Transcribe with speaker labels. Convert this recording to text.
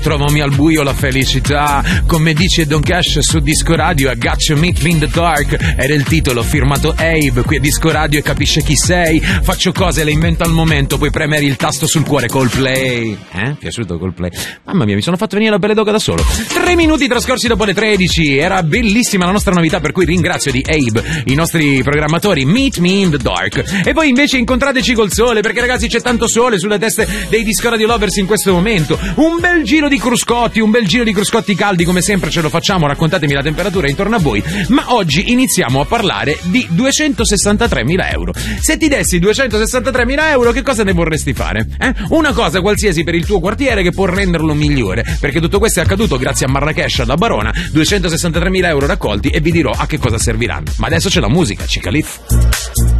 Speaker 1: Trovami al buio la felicità, come dice Don Cash su Disco Radio, I Got You Meet Me in the Dark, era il titolo firmato Abe, qui a Disco Radio e capisce chi sei, faccio cose, le invento al momento, poi premere il tasto sul cuore, Coldplay. Piaciuto Coldplay? Mamma mia, mi sono fatto venire la pelle d'oca da solo. 3 minuti trascorsi dopo le 13, era bellissima la nostra novità, per cui ringrazio di Abe i nostri programmatori, Meet Me in the Dark. E voi invece incontrateci col sole, perché ragazzi c'è tanto sole sulle teste dei Disco Radio Lovers in questo momento. Un bel giro di cruscotti caldi, come sempre ce lo facciamo, raccontatemi la temperatura intorno a voi, ma oggi iniziamo a parlare di 263.000 euro. Se ti dessi 263.000 euro, che cosa ne vorresti fare? Una cosa qualsiasi per il tuo quartiere che può renderlo migliore, perché tutto questo è accaduto grazie a Marrakesh, alla Barona, 263.000 euro raccolti, e vi dirò a che cosa serviranno. Ma adesso c'è la musica, Cicalif.